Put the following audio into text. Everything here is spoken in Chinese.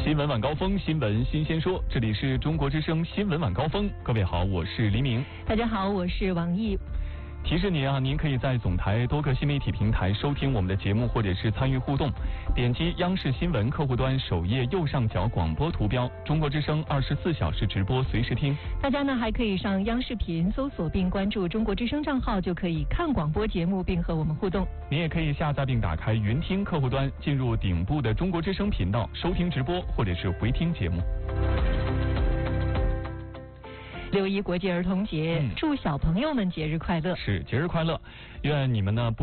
新闻晚高峰，新闻新鲜说，这里是中国之声新闻晚高峰。各位好，我是黎明。 大家好，我是王毅。 提示您您可以在总台多个新媒体平台收听我们的节目，或者是参与互动。点击央视新闻客户端首页右上角广播图标，中国之声24小时直播，随时听。 大家还可以上央视频搜索并关注中国之声账号，就可以看广播节目并和我们互动。 您也可以下载并打开云听客户端，进入顶部的中国之声频道收听直播，或者是回听节目。 6·1国际儿童节，祝小朋友们节日快乐。 是，节日快乐，愿你们不